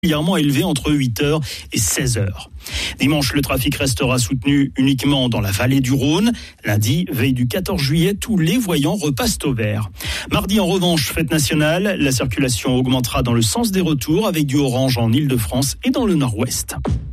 Particulièrement élevé entre 8h et 16h. Dimanche, le trafic restera soutenu uniquement dans la vallée du Rhône. Lundi, veille du 14 juillet, tous les voyants repassent au vert. Mardi, en revanche, fête nationale, la circulation augmentera dans le sens des retours avec du orange en Île-de-France et dans le nord-ouest.